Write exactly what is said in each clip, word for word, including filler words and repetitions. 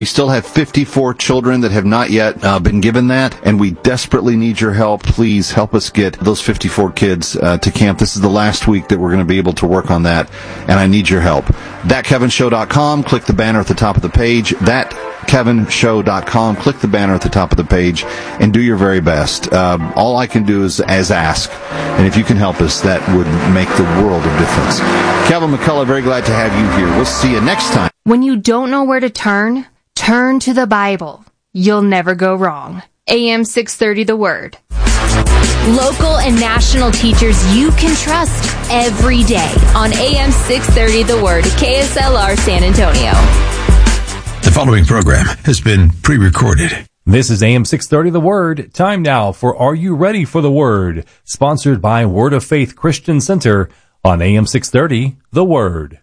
We still have fifty-four children that have not yet uh, been given that, and we desperately need your help. Please help us get those fifty-four kids uh, to camp. This is the last week that we're going to be able to work on that, and I need your help. that kevin show dot com, click the banner at the top of the page. that kevin show dot com, click the banner at the top of the page, and do your very best. Uh, all I can do is, is ask, and if you can help us, that would make the world of difference. Kevin McCullough, very glad to have you here. We'll see you next time. When you don't know where to turn, turn to the Bible. You'll never go wrong. A M six thirty The Word. Local and national teachers you can trust every day on A M six thirty The Word, K S L R San Antonio. The following program has been pre-recorded. This is A M six thirty The Word. Time now for Are You Ready for the Word? Sponsored by Word of Faith Christian Center on A M six thirty The Word.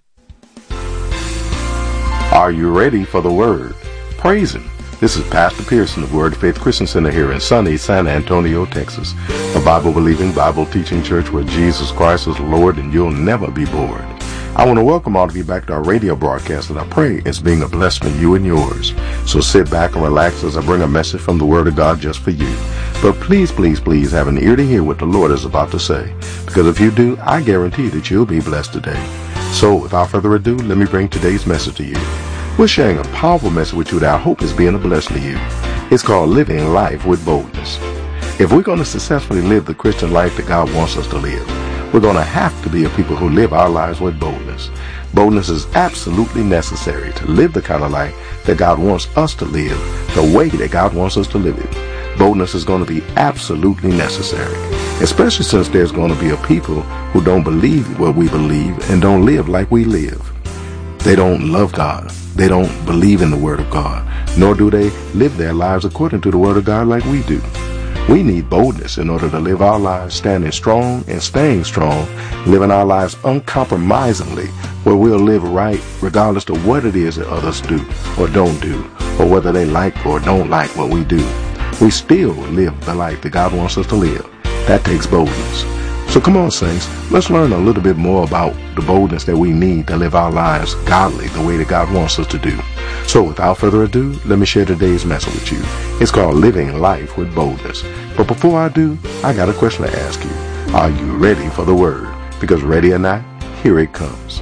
Are you ready for the Word? Praise Him. This is Pastor Pearson of Word of Faith Christian Center here in sunny San Antonio, Texas. A Bible-believing, Bible-teaching church where Jesus Christ is Lord and you'll never be bored. I want to welcome all of you back to our radio broadcast, and I pray it's being a blessing to you and yours. So sit back and relax as I bring a message from the Word of God just for you. But please, please, please have an ear to hear what the Lord is about to say. Because if you do, I guarantee that you'll be blessed today. So without further ado, let me bring today's message to you. We're sharing a powerful message with you that I hope is being a blessing to you. It's called Living Life with Boldness. If we're going to successfully live the Christian life that God wants us to live, we're going to have to be a people who live our lives with boldness. Boldness is absolutely necessary to live the kind of life that God wants us to live, the way that God wants us to live it. Boldness is going to be absolutely necessary, especially since there's going to be a people who don't believe what we believe and don't live like we live. They don't love God. They don't believe in the Word of God, nor do they live their lives according to the Word of God like we do. We need boldness in order to live our lives standing strong and staying strong, living our lives uncompromisingly, where we'll live right regardless of what it is that others do or don't do, or whether they like or don't like what we do. We still live the life that God wants us to live. That takes boldness. So come on, saints, let's learn a little bit more about the boldness that we need to live our lives godly, the way that God wants us to do. So without further ado, let me share today's message with you. It's called Living Life with Boldness. But before I do, I got a question to ask you. Are you ready for the Word? Because ready or not, here it comes.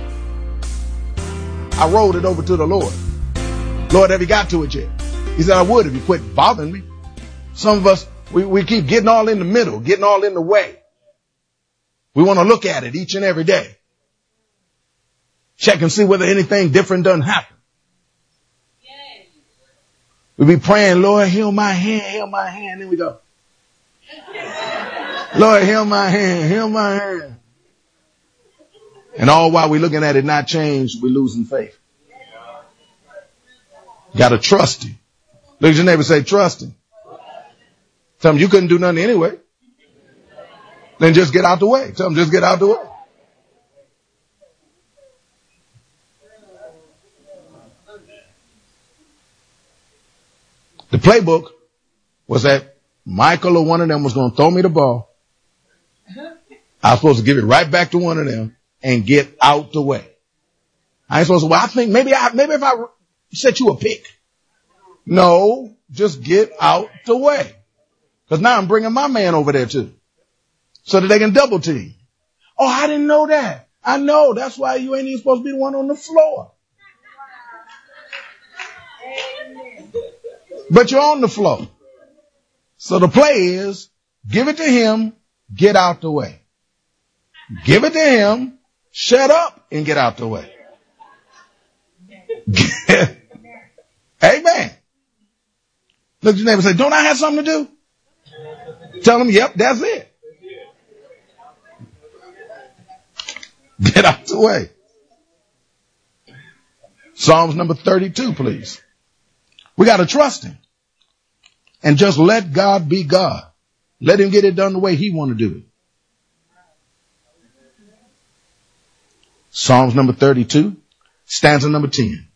I rolled it over to the Lord. Lord, have you got to it yet? He said, I would if you quit bothering me. Some of us, we, we keep getting all in the middle, getting all in the way. We want to look at it each and every day. Check and see whether anything different doesn't happen. We be praying, Lord, heal my hand, heal my hand. Then we go, Lord, heal my hand, heal my hand. And all while we're looking at it not change, we're losing faith. Got to trust Him. Look at your neighbor, say, trust Him. Tell him you couldn't do nothing anyway. Then just get out the way. Tell them just get out the way. The playbook was that Michael or one of them was going to throw me the ball. I was supposed to give it right back to one of them and get out the way. I ain't supposed to, well, I think maybe I, maybe if I set you a pick. No, just get out the way. Because now I'm bringing my man over there too. So that they can double team. Oh, I didn't know that. I know. That's why you ain't even supposed to be the one on the floor. But you're on the floor. So the play is, give it to him, get out the way. Give it to him, shut up, and get out the way. Amen. Look at your neighbor and say, don't I have something to do? Tell him, yep, that's it. Get out the way. Psalms number thirty-two, please. We got to trust Him and just let God be God. Let Him get it done the way He want to do it. Psalms number thirty-two, stanza number ten.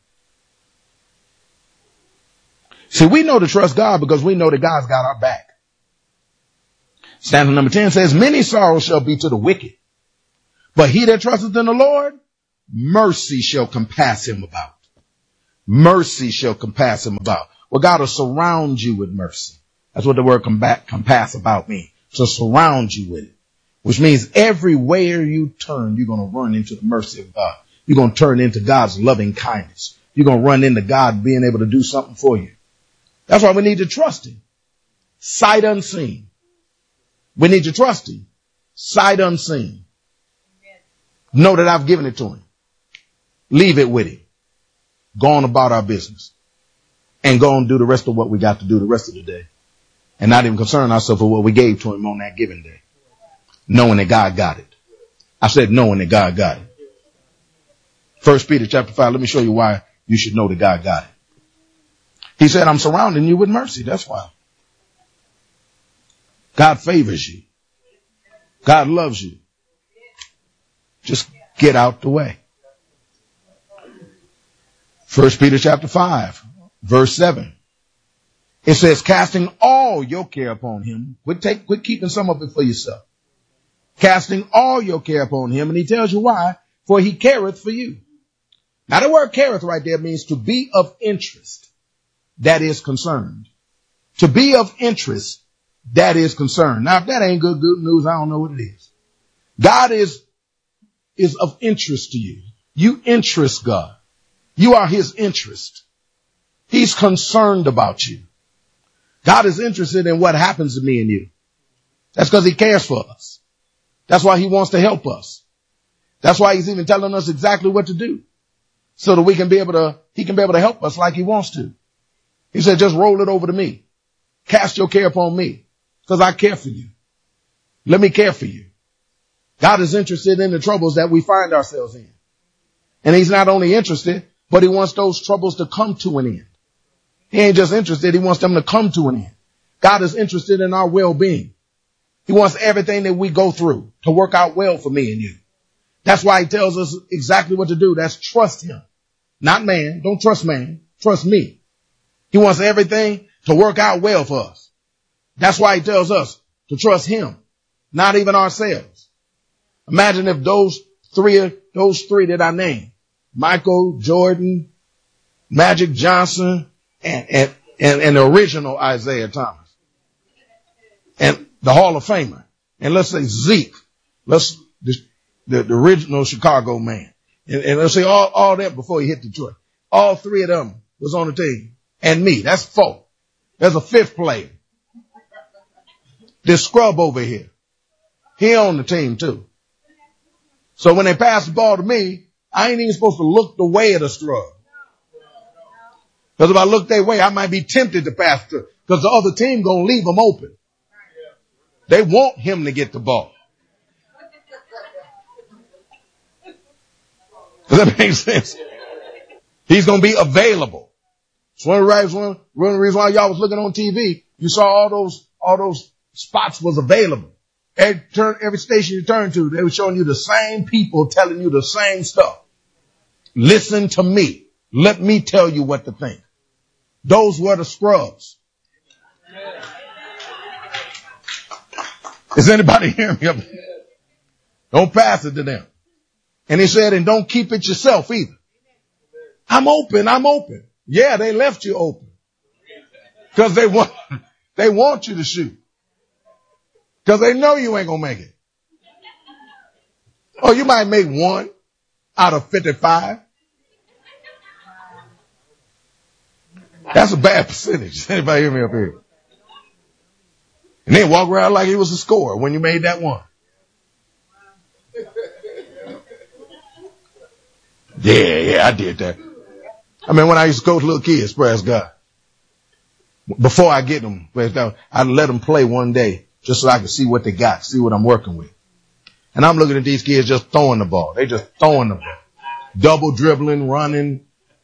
See, we know to trust God because we know that God's got our back. Stanza number ten says, many sorrows shall be to the wicked, but he that trusteth in the Lord, mercy shall compass him about. mercy shall compass him about. Well, God will surround you with mercy. That's what the word combat, compass about means. To surround you with it, which means everywhere you turn, you're going to run into the mercy of God. You're going to turn into God's loving kindness. You're going to run into God being able to do something for you. That's why we need to trust him. Sight unseen. We need to trust him. Sight unseen. Know that I've given it to him. Leave it with him. Go on about our business. And go and do the rest of what we got to do the rest of the day. And not even concern ourselves with what we gave to him on that given day. Knowing that God got it. I said knowing that God got it. First Peter chapter five, let me show you why you should know that God got it. He said, I'm surrounding you with mercy. That's why. God favors you. God loves you. Just get out the way. First Peter chapter five, verse seven. It says, casting all your care upon him. Quit, take, quit keeping some of it for yourself. Casting all your care upon him. And he tells you why. For he careth for you. Now the word careth right there means to be of interest. That is concerned. To be of interest. That is concerned. Now if that ain't good, good news, I don't know what it is. God is, is of interest to you. You interest God. You are his interest. He's concerned about you. God is interested in what happens to me and you. That's because he cares for us. That's why he wants to help us. That's why he's even telling us exactly what to do. So that we can be able to, he can be able to help us like he wants to. He said, just roll it over to me. Cast your care upon me. Because I care for you. Let me care for you. God is interested in the troubles that we find ourselves in. And he's not only interested, but he wants those troubles to come to an end. He ain't just interested. He wants them to come to an end. God is interested in our well-being. He wants everything that we go through to work out well for me and you. That's why he tells us exactly what to do. That's trust him. Not man. Don't trust man. Trust me. He wants everything to work out well for us. That's why he tells us to trust him, not even ourselves. Imagine if those three, those three that I named, Michael, Jordan, Magic Johnson, and, and, and, and the original Isaiah Thomas, and the Hall of Famer, and let's say Zeke, let's, the, the, the original Chicago man, and, and let's say all, all that before he hit Detroit. All three of them was on the team, and me. That's four. There's a fifth player. This scrub over here. He on the team too. So when they pass the ball to me, I ain't even supposed to look the way of the scrub. Because if I look that way, I might be tempted to pass to, because the other team gonna leave them open. They want him to get the ball. Does that make sense? He's gonna be available. So one of the reasons, one of the reasons why y'all was looking on T V, you saw all those, all those spots was available. Every, turn, every station you turn to, they were showing you the same people telling you the same stuff. Listen to me. Let me tell you what to think. Those were the scrubs. Is anybody hearing me up here? Don't pass it to them. And he said, and don't keep it yourself either. I'm open. I'm open. Yeah, they left you open. Because they want, they want you to shoot. Because they know you ain't going to make it. Oh, you might make one out of fifty-five. That's a bad percentage. Anybody hear me up here? And then walk around like he was a scorer when you made that one. Yeah, yeah, I did that. I mean, when I used to coach little kids, praise God. Before I get them, I'd let them play one day just so I could see what they got, see what I'm working with. And I'm looking at these kids just throwing the ball. They just throwing the ball. Double dribbling, running,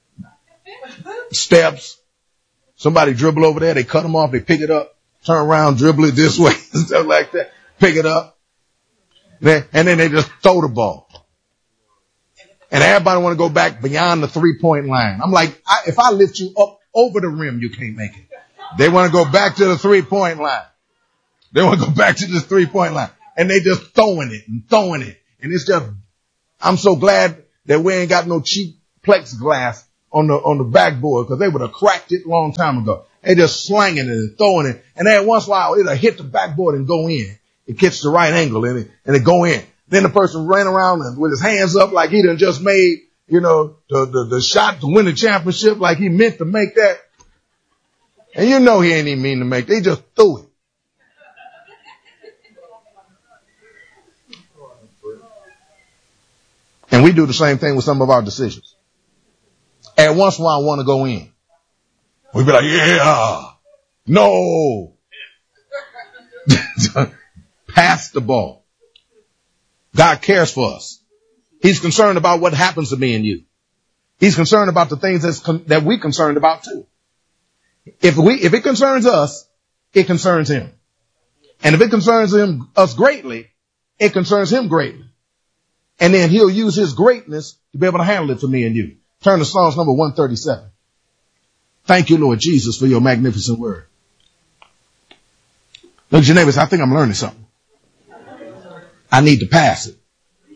steps. Somebody dribble over there, they cut them off, they pick it up, turn around, dribble it this way, stuff like that, pick it up. And then they just throw the ball. And everybody want to go back beyond the three-point line. I'm like, I, if I lift you up over the rim, you can't make it. They want to go back to the three-point line. They want to go back to the three-point line. And they just throwing it and throwing it. And it's just, I'm so glad that we ain't got no cheap plexiglass on the, on the backboard because they would have cracked it a long time ago. They just slanging it and throwing it. And then once in a while, it'll hit the backboard and go in. It gets the right angle in it and it go in. Then the person ran around and with his hands up like he done just made, you know, the, the, the shot to win the championship like he meant to make that. And you know he ain't even mean to make it. They just threw it. And we do the same thing with some of our decisions. And once in a while I want to go in. We be like, yeah, no. Pass the ball. God cares for us. He's concerned about what happens to me and you. He's concerned about the things that's con- that we concerned about too. If we, if it concerns us, it concerns him. And if it concerns him, us greatly, it concerns him greatly. And then he'll use his greatness to be able to handle it for me and you. Turn to Psalms number one thirty-seven. Thank you, Lord Jesus, for your magnificent word. Look at your neighbors. I think I'm learning something. I need to pass it.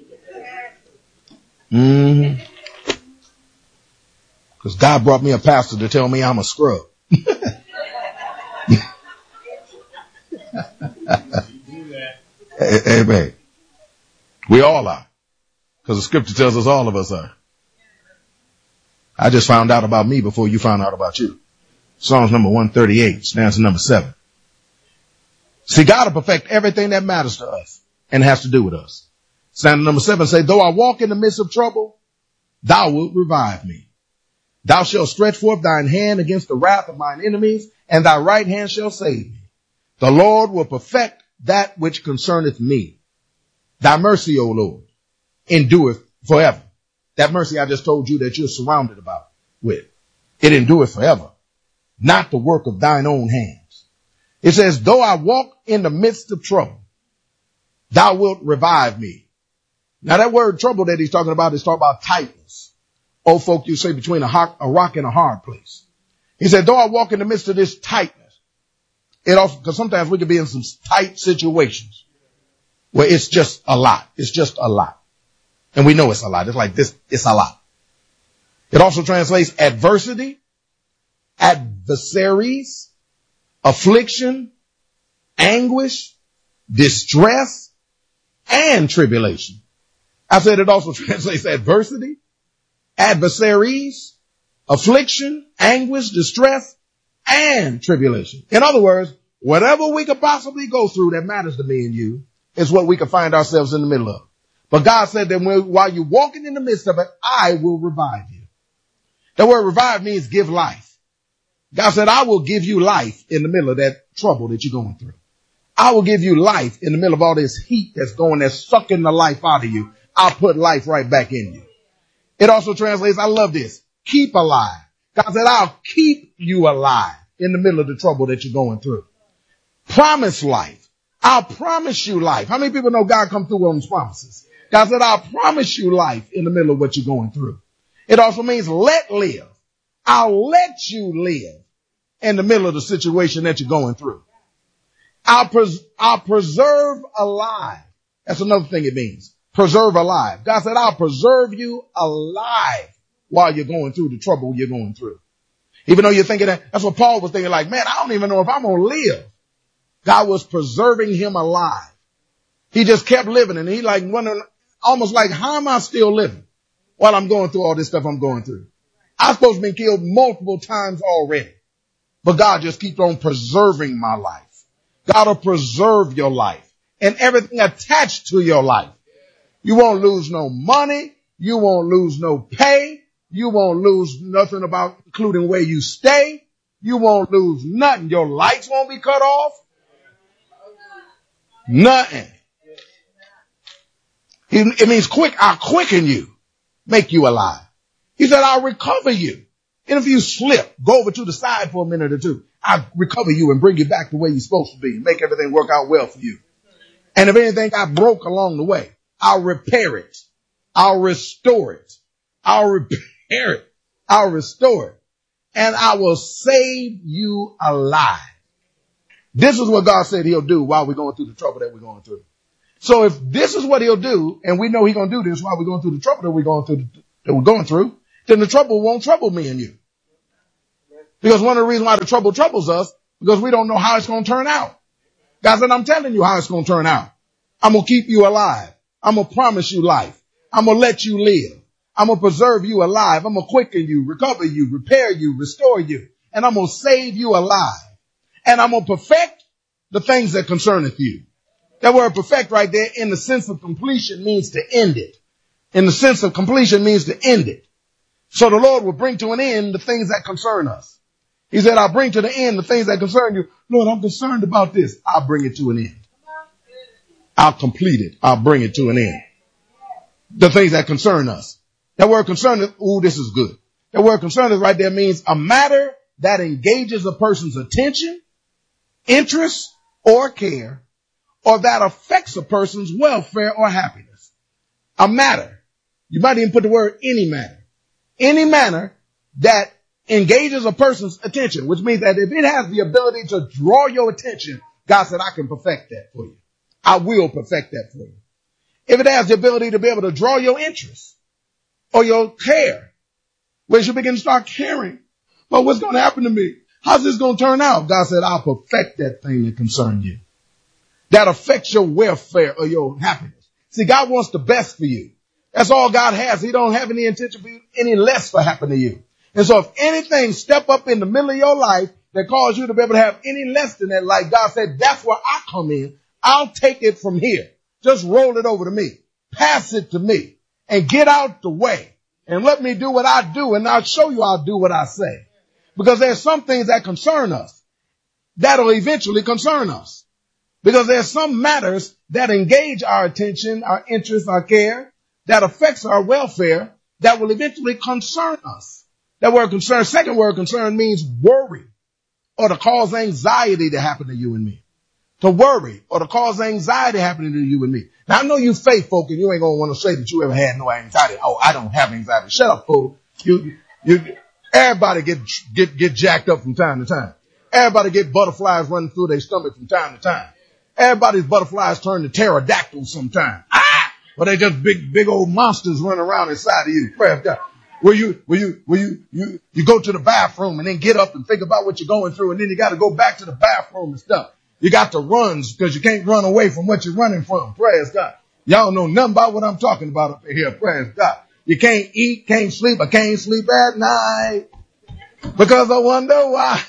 Mm-hmm. Because God brought me a pastor to tell me I'm a scrub. Amen. We all are. Because the scripture tells us all of us are. I just found out about me before you found out about you. Psalms number one thirty-eight, stanza number seven. See, God will perfect everything that matters to us and has to do with us. Stanza number seven say, though I walk in the midst of trouble, thou wilt revive me. Thou shalt stretch forth thine hand against the wrath of mine enemies, and thy right hand shall save me. The Lord will perfect that which concerneth me. Thy mercy, O Lord, endureth forever. That mercy I just told you that you're surrounded about with. It endureth forever. Not the work of thine own hands. It says, though I walk in the midst of trouble, thou wilt revive me. Now that word trouble that he's talking about is talking about tightness. Old folk, you say between a, hot, a rock and a hard place. He said, though I walk in the midst of this tightness, it also, because sometimes we can be in some tight situations where it's just a lot. It's just a lot. And we know it's a lot. It's like this. It's a lot. It also translates adversity, adversaries, affliction, anguish, distress, and tribulation. I said it also translates adversity, adversaries, affliction, anguish, distress, and tribulation. In other words, whatever we could possibly go through that matters to me and you is what we could find ourselves in the middle of. But God said that when, while you're walking in the midst of it, I will revive you. The word revive means give life. God said, I will give you life in the middle of that trouble that you're going through. I will give you life in the middle of all this heat that's going, that's sucking the life out of you. I'll put life right back in you. It also translates, I love this, keep alive. God said, I'll keep you alive in the middle of the trouble that you're going through. Promise life. I'll promise you life. How many people know God come through on his promises? God said, I'll promise you life in the middle of what you're going through. It also means let live. I'll let you live in the middle of the situation that you're going through. I'll, pres- I'll preserve alive. That's another thing it means. Preserve alive. God said, I'll preserve you alive while you're going through the trouble you're going through. Even though you're thinking that, that's what Paul was thinking, like, man, I don't even know if I'm going to live. God was preserving him alive. He just kept living and he like wondering, almost like, how am I still living while I'm going through all this stuff I'm going through? I'm supposed to be killed multiple times already, but God just keeps on preserving my life. God will preserve your life and everything attached to your life. You won't lose no money. You won't lose no pay. You won't lose nothing about including where you stay. You won't lose nothing. Your lights won't be cut off. Nothing. It means quick. I'll quicken you, make you alive. He said, I'll recover you. And if you slip, go over to the side for a minute or two. I'll recover you and bring you back the way you're supposed to be and make everything work out well for you. And if anything got broke along the way, I'll repair it. I'll restore it. I'll repair it. I'll restore it. And I will save you alive. This is what God said he'll do while we're going through the trouble that we're going through. So if this is what he'll do, and we know he's going to do this while we're going through the trouble that we're going through, that we're going through, then the trouble won't trouble me and you. Because one of the reasons why the trouble troubles us, because we don't know how it's going to turn out. God said, I'm telling you how it's going to turn out. I'm going to keep you alive. I'm going to promise you life. I'm going to let you live. I'm going to preserve you alive. I'm going to quicken you, recover you, repair you, restore you. And I'm going to save you alive. And I'm going to perfect the things that concerneth you. That word perfect right there in the sense of completion means to end it. In the sense of completion means to end it. So the Lord will bring to an end the things that concern us. He said, I'll bring to the end the things that concern you. Lord, I'm concerned about this. I'll bring it to an end. I'll complete it. I'll bring it to an end. The things that concern us. That word concern is, ooh, this is good. That word concern is right there means a matter that engages a person's attention, interest, or care, or that affects a person's welfare or happiness. A matter. You might even put the word any matter. Any manner that engages a person's attention, which means that if it has the ability to draw your attention, God said, I can perfect that for you. I will perfect that for you. If it has the ability to be able to draw your interest or your care, where you begin to start caring about what's going to happen to me, how's this going to turn out? God said, I'll perfect that thing that concerns you. That affects your welfare or your happiness. See, God wants the best for you. That's all God has. He don't have any intention for you, any less for happen to you. And so if anything step up in the middle of your life that cause you to be able to have any less than that life, God said, that's where I come in. I'll take it from here. Just roll it over to me. Pass it to me and get out the way and let me do what I do. And I'll show you I'll do what I say, because there's some things that concern us that'll eventually concern us, because there's some matters that engage our attention, our interest, our care, that affects our welfare, that will eventually concern us. That word concern, second word concern means worry or to cause anxiety to happen to you and me. To worry or to cause anxiety happening to you and me. Now I know you faith folk and you ain't going to want to say that you ever had no anxiety. Oh, I don't have anxiety. Shut up, fool. You, you, everybody get, get, get jacked up from time to time. Everybody get butterflies running through their stomach from time to time. Everybody's butterflies turn to pterodactyls sometime. Ah! Or they just big, big old monsters running around inside of you. Praise God. Will you, will you, will you, you, you go to the bathroom and then get up and think about what you're going through, and then you got to go back to the bathroom and stuff. You got to run because you can't run away from what you're running from. Praise God. Y'all know nothing about what I'm talking about up here. Praise God. You can't eat, can't sleep. I can't sleep at night because I wonder why.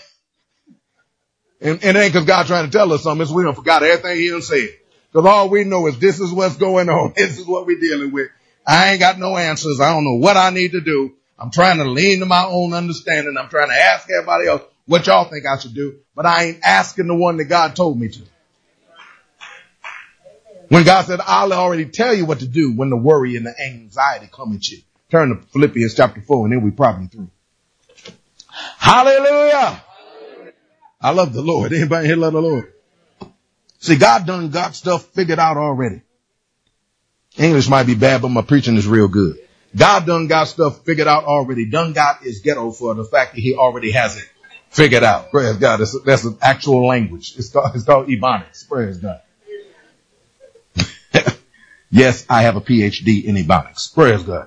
And, and it ain't because God's trying to tell us something. It's we done forgot everything he done said. Because all we know is this is what's going on. This is what we're dealing with. I ain't got no answers. I don't know what I need to do. I'm trying to lean to my own understanding. I'm trying to ask everybody else what y'all think I should do, but I ain't asking the one that God told me to. When God said, I'll already tell you what to do when the worry and the anxiety come at you. Turn to Philippians chapter four, and then we probably through. Hallelujah. I love the Lord. Anybody here love the Lord? See, God done got stuff figured out already. English might be bad, but my preaching is real good. God done got stuff figured out already. Done got is ghetto for the fact that he already has it figured out. Praise God. That's, that's an actual language. It's called, it's called Ebonics. Praise God. Yes, I have a P H D in Ebonics. Praise God.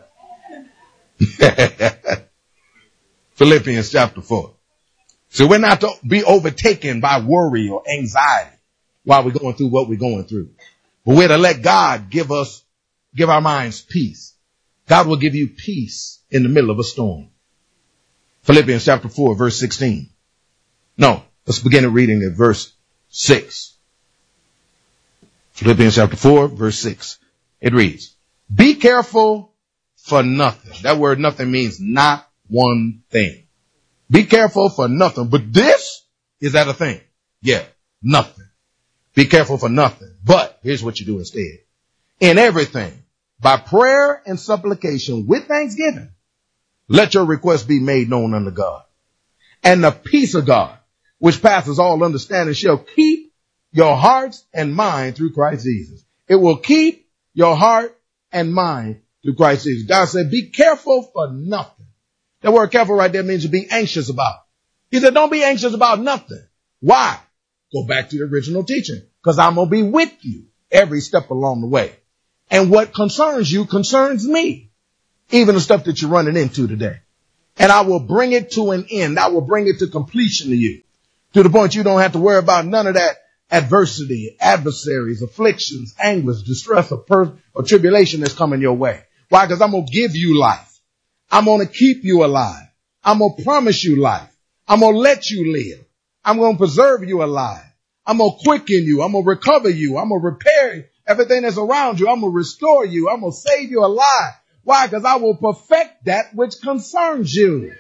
Philippians chapter four. So we're not to be overtaken by worry or anxiety while we're going through what we're going through. But we're to let God give us, give our minds peace. God will give you peace in the middle of a storm. Philippians chapter four, verse sixteen. No, let's begin reading at verse six. Philippians chapter four, verse six. It reads, be careful for nothing. That word nothing means not one thing. Be careful for nothing. But this, is that a thing? Yeah, nothing. Be careful for nothing. But here's what you do instead. In everything, by prayer and supplication with thanksgiving, let your requests be made known unto God. And the peace of God, which passes all understanding, shall keep your hearts and mind through Christ Jesus. It will keep your heart and mind through Christ Jesus. God said, be careful for nothing. That word careful right there means to be anxious about. He said, don't be anxious about nothing. Why? Go back to the original teaching. Because I'm going to be with you every step along the way. And what concerns you concerns me. even the stuff that you're running into today. And I will bring it to an end. I will bring it to completion to you, to the point you don't have to worry about none of that adversity, adversaries, afflictions, anguish, distress, or, per- or tribulation that's coming your way. Why? Because I'm going to give you life. I'm going to keep you alive. I'm going to promise you life. I'm going to let you live. I'm going to preserve you alive. I'm going to quicken you. I'm going to recover you. I'm going to repair everything that's around you. I'm going to restore you. I'm going to save you alive. Why? Because I will perfect that which concerns you.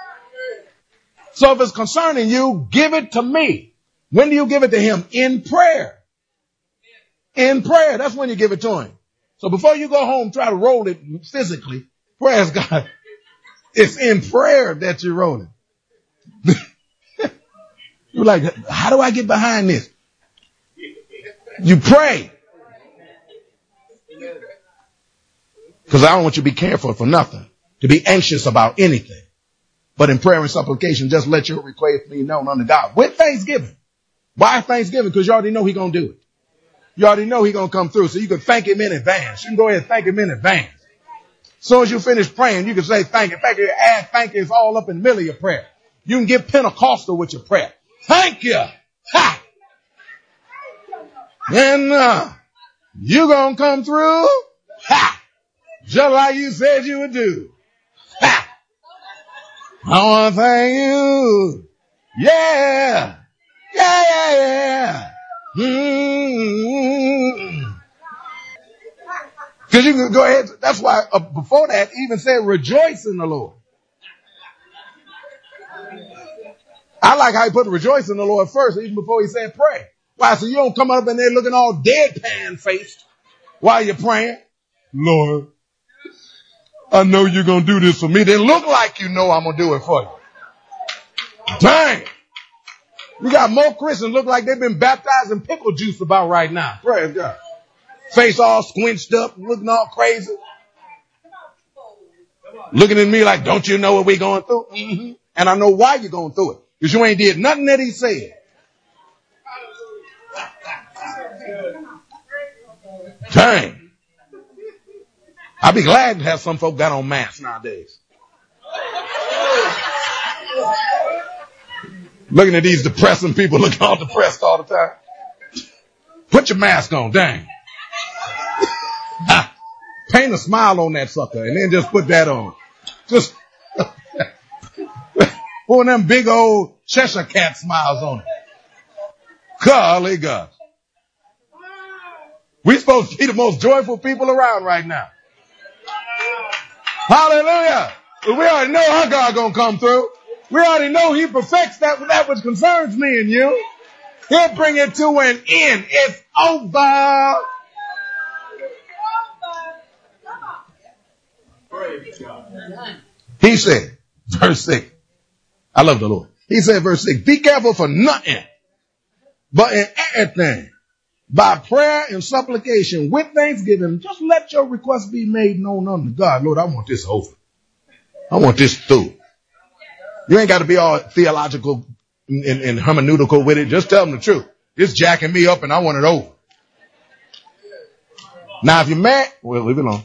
So if it's concerning you, give it to me. When do you give it to him? In prayer. In prayer. That's when you give it to him. So before you go home, try to roll it physically. Praise God. It's in prayer that you're rolling. You're like, how do I get behind this? You pray. Because I don't want you to be careful for nothing, to be anxious about anything. But in prayer and supplication, just let your request be known unto God with thanksgiving. Why thanksgiving? Because you already know he's going to do it. You already know he's going to come through. So you can thank him in advance. You can go ahead and thank him in advance. As soon as you finish praying, you can say thank you. In fact, you add thank you is all up in the middle of your prayer. You can get Pentecostal with your prayer. Thank you. Ha! And uh, you going to come through. Ha! Just like you said you would do. Ha! I want to thank you. Yeah. Yeah, yeah, yeah. Mm-hmm. Because you can go ahead. That's why uh, before that, even said rejoice in the Lord. I like how he put rejoice in the Lord first, even before he said pray. Why? So you don't come up in there looking all deadpan faced while you're praying. Lord, I know you're going to do this for me. Then look like you know I'm going to do it for you. Dang. You got more Christians look like they've been baptized in pickle juice about right now. Praise God. Face all squinched up, looking all crazy. Looking at me like, don't you know what we're going through? Mm-hmm. And I know why you're going through it. Because you ain't did nothing that he said. Dang. I'd be glad to have some folk got on masks nowadays. Looking at these depressing people looking all depressed all the time. Put your mask on, dang. Ah, paint a smile on that sucker and then just put that on. Just one of them big old Cheshire cat smiles on it. Golly God. We're supposed to be the most joyful people around right now. Hallelujah. But we already know how God gonna come through. We already know he perfects that, that which concerns me and you. He'll bring it to an end. It's over. He said, verse six. I love the Lord. He said, verse six, be careful for nothing, but in everything, by prayer and supplication with thanksgiving, just let your requests be made known unto God. Lord, I want this over. I want this through. You ain't got to be all theological and, and, and hermeneutical with it. Just tell them the truth. It's jacking me up and I want it over. Now, if you're mad, well, leave it alone.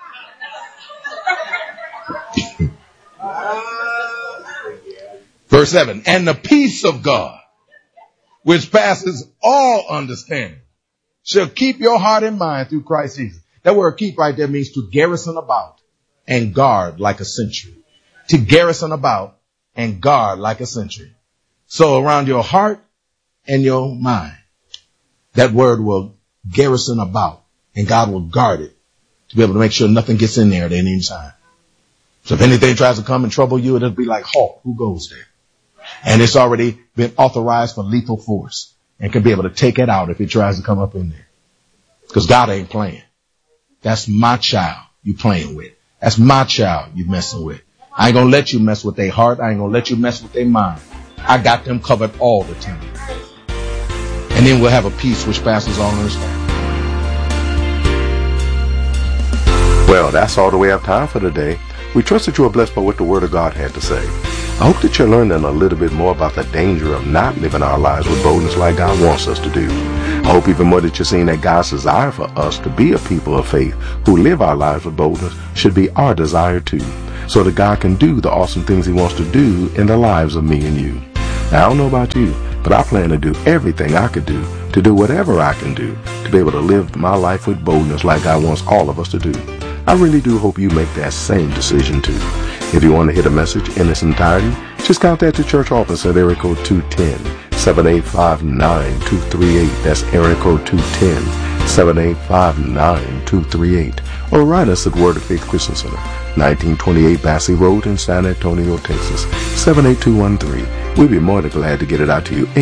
Verse seven, and the peace of God, which passes all understanding, shall keep your heart and mind through Christ Jesus. That word keep right there means to garrison about and guard like a sentry. To garrison about and guard like a sentry. So around your heart and your mind, that word will garrison about and God will guard it to be able to make sure nothing gets in there at any time. So if anything tries to come and trouble you, it'll be like Hulk. Who goes there? And it's already been authorized for lethal force and can be able to take it out if it tries to come up in there. Because God ain't playing. That's my child you playing with. That's my child you messing with. I ain't going to let you mess with their heart. I ain't going to let you mess with their mind. I got them covered all the time. And then we'll have a peace which passes all understanding. Well, that's all that we have time for today. We trust that you are blessed by what the Word of God had to say. I hope that you're learning a little bit more about the danger of not living our lives with boldness like God wants us to do. I hope even more that you're seeing that God's desire for us to be a people of faith who live our lives with boldness should be our desire too, so that God can do the awesome things he wants to do in the lives of me and you. Now, I don't know about you, but I plan to do everything I could do to do whatever I can do to be able to live my life with boldness like God wants all of us to do. I really do hope you make that same decision too. If you want to hear the message in its entirety, just contact the church office at area code two one zero, seven eight five, nine two three eight. That's area code two one zero, seven eight five, nine two three eight. Or write us at Word of Faith Christian Center, nineteen twenty-eight Bassey Road in San Antonio, Texas, seven eight two one three. We'd be more than glad to get it out to you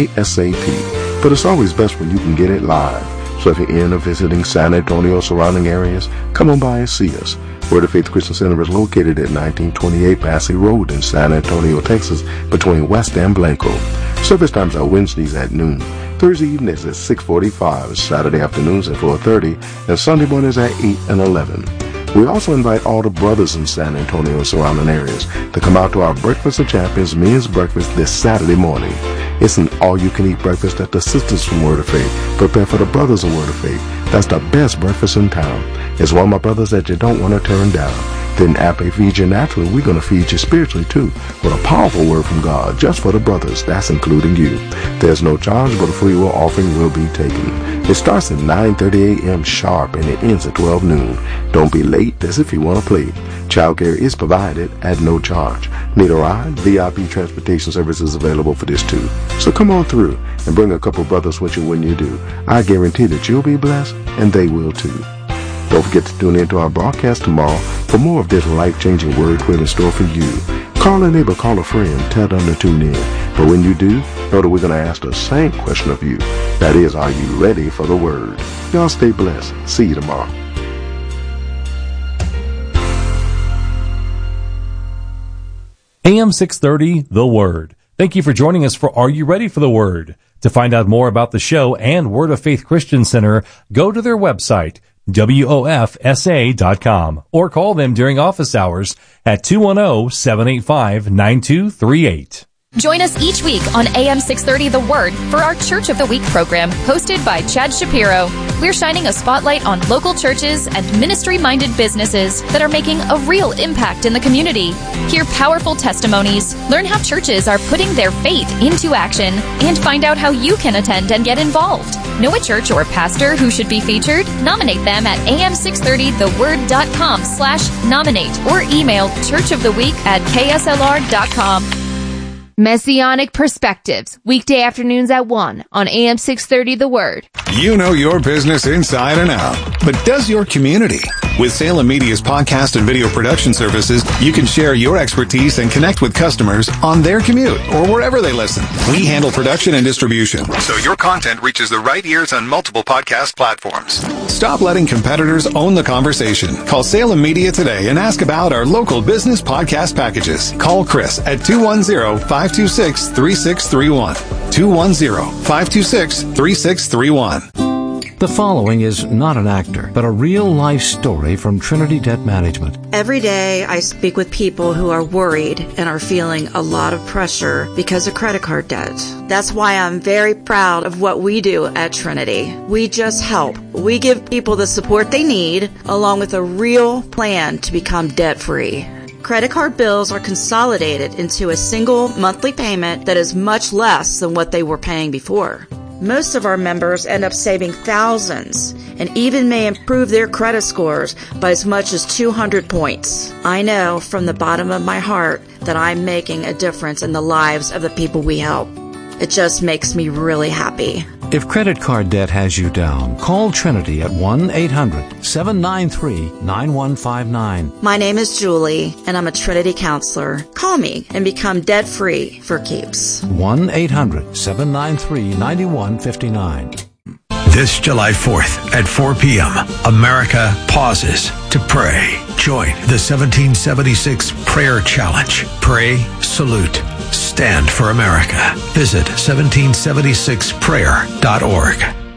ASAP. But it's always best when you can get it live. So if you're in or visiting San Antonio surrounding areas, come on by and see us. Word of Faith Christian Center is located at nineteen twenty-eight Bassey Road in San Antonio, Texas, between West and Blanco. Service times are Wednesdays at noon, Thursday evenings at six forty-five, Saturday afternoons at four thirty, and Sunday mornings at eight and eleven. We also invite all the brothers in San Antonio and surrounding areas to come out to our Breakfast of Champions men's breakfast this Saturday morning. It's an all-you-can-eat breakfast that the sisters from Word of Faith prepare for the brothers of Word of Faith. That's the best breakfast in town. It's one of my brothers that you don't want to turn down. Then after we feed you naturally, we're going to feed you spiritually too, with a powerful word from God just for the brothers. That's including you. There's no charge, but a free will offering will be taken. It starts at nine thirty a.m. sharp and it ends at twelve noon. Don't be late. This if you want to play. Childcare is provided at no charge. Need a ride? V I P transportation service is available for this too. So come on through and bring a couple brothers with you when you do. I guarantee that you'll be blessed and they will too. Don't forget to tune in to our broadcast tomorrow for more of this life-changing word we're in store for you. Call a neighbor, call a friend, tell them to tune in. But when you do, know that we're going to ask the same question of you. That is, are you ready for the word? Y'all stay blessed. See you tomorrow. A M six thirty, The Word. Thank you for joining us for Are You Ready for the Word? To find out more about the show and Word of Faith Christian Center, go to their website, W O F S A dot com, or call them during office hours at two one zero, seven eight five, nine two three eight. Join us each week on A M six thirty The Word for our Church of the Week program, hosted by Chad Shapiro. We're shining a spotlight on local churches and ministry-minded businesses that are making a real impact in the community. Hear powerful testimonies, learn how churches are putting their faith into action, and find out how you can attend and get involved. Know a church or pastor who should be featured? Nominate them at A M six thirty the word dot com slash nominate or email churchoftheweek at K S L R dot com. Messianic Perspectives, weekday afternoons at one on A M six thirty The Word. You know your business inside and out, but does your community? With Salem Media's podcast and video production services, you can share your expertise and connect with customers on their commute or wherever they listen. We handle production and distribution, so your content reaches the right ears on multiple podcast platforms. Stop letting competitors own the conversation. Call Salem Media today and ask about our local business podcast packages. Call Chris at two one zero, five two six, three six three one. two one zero, five two six, three six three one. The following is not an actor, but a real-life story from Trinity Debt Management. Every day I speak with people who are worried and are feeling a lot of pressure because of credit card debt. That's why I'm very proud of what we do at Trinity. We just help. We give people the support they need, along with a real plan to become debt-free. Credit card bills are consolidated into a single monthly payment that is much less than what they were paying before. Most of our members end up saving thousands and even may improve their credit scores by as much as two hundred points. I know from the bottom of my heart that I'm making a difference in the lives of the people we help. It just makes me really happy. If credit card debt has you down, call Trinity at one eight hundred, seven nine three, nine one five nine. My name is Julie, and I'm a Trinity counselor. Call me and become debt-free for keeps. one eight hundred, seven nine three, nine one five nine. This July fourth at four p.m., America pauses to pray. Join the seventeen seventy-six Prayer Challenge. Pray, salute, stand for America. Visit seventeen seventy-six prayer dot org.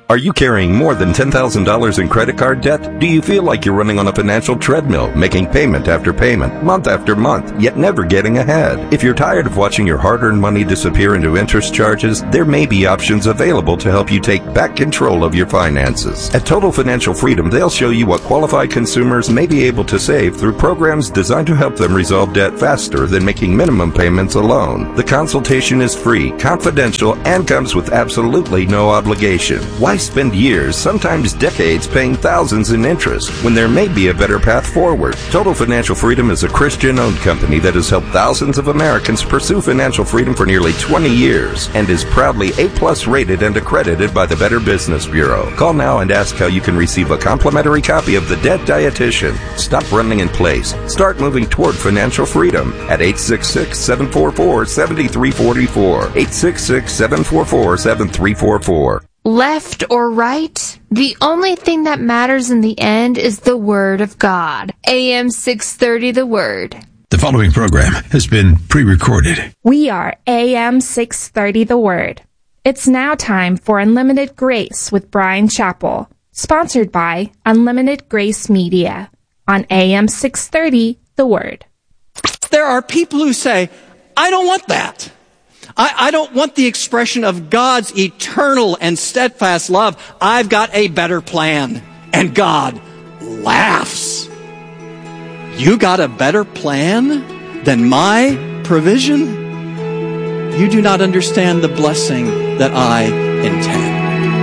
Are you carrying more than ten thousand dollars in credit card debt? Do you feel like you're running on a financial treadmill, making payment after payment, month after month, yet never getting ahead? If you're tired of watching your hard-earned money disappear into interest charges, there may be options available to help you take back control of your finances. At Total Financial Freedom, they'll show you what qualified consumers may be able to save through programs designed to help them resolve debt faster than making minimum payments alone. The consultation is free, confidential, and comes with absolutely no obligation. Why spend years, sometimes decades, paying thousands in interest when there may be a better path forward? Total Financial Freedom is a Christian-owned company that has helped thousands of Americans pursue financial freedom for nearly twenty years and is proudly A-plus rated and accredited by the Better Business Bureau. Call now and ask how you can receive a complimentary copy of The Debt Dietitian. Stop running in place. Start moving toward financial freedom at eight six six, seven four four, seven three four four. eight six six, seven four four, seven three four four. Left or right, the only thing that matters in the end is the Word of God. A M six thirty, The Word. The following program has been pre-recorded. We are A M six thirty, The Word. It's now time for Unlimited Grace with Brian Chappell, sponsored by Unlimited Grace Media on A M six thirty, The Word. There are people who say, I don't want that. I, I don't want the expression of God's eternal and steadfast love. I've got a better plan. And God laughs. You got a better plan than my provision? You do not understand the blessing that I intend.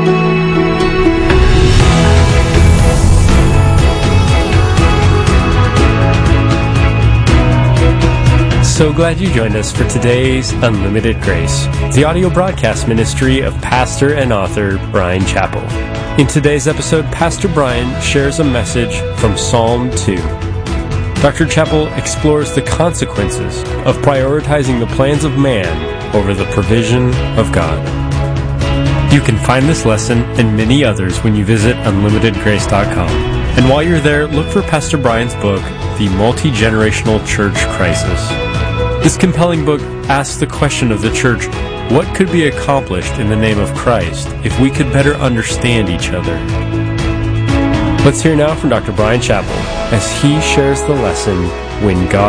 So glad you joined us for today's Unlimited Grace, the audio broadcast ministry of pastor and author Brian Chappell. In today's episode, Pastor Brian shares a message from Psalm two. Doctor Chappell explores the consequences of prioritizing the plans of man over the provision of God. You can find this lesson and many others when you visit unlimited grace dot com. And while you're there, look for Pastor Brian's book, The Multi-Generational Church Crisis. This compelling book asks the question of the church, what could be accomplished in the name of Christ if we could better understand each other? Let's hear now from Doctor Brian Chappell as he shares the lesson, When God